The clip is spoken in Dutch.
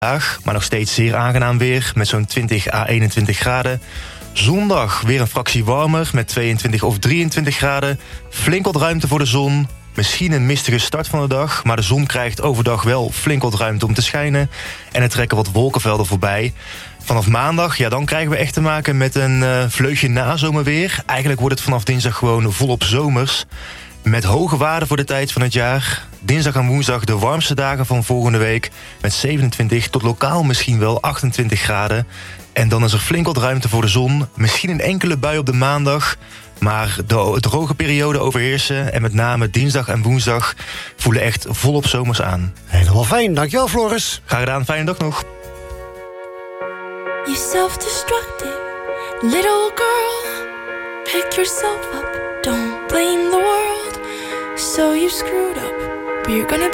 maar nog steeds zeer aangenaam weer met zo'n 20 à 21 graden. Zondag weer een fractie warmer met 22 of 23 graden. Flink wat ruimte voor de zon. Misschien een mistige start van de dag, maar de zon krijgt overdag wel flink wat ruimte om te schijnen. En er trekken wat wolkenvelden voorbij. Vanaf maandag, dan krijgen we echt te maken met een vleugje nazomerweer. Eigenlijk wordt het vanaf dinsdag gewoon volop zomers. Met hoge waarden voor de tijd van het jaar. Dinsdag en woensdag de warmste dagen van volgende week. Met 27 tot lokaal misschien wel 28 graden. En dan is er flink wat ruimte voor de zon. Misschien een enkele bui op de maandag. Maar de droge periode overheersen. En met name dinsdag en woensdag voelen echt volop zomers aan. Helemaal fijn, dankjewel Floris. Graag gedaan, fijne dag nog. You self-destructive little girl. Pick yourself up, don't blame the world. So you screwed up, but you're gonna